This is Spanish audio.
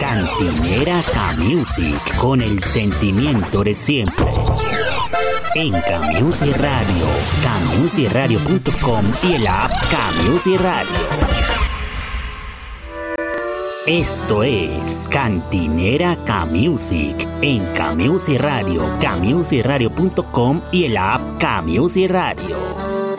Cantinera K-Music, con el sentimiento de siempre. En K-Music Radio, kmusicradio.com y el app K-Music Radio. Esto es Cantinera K-Music en K-Music Radio, kmusicradio.com y el app K-Music Radio.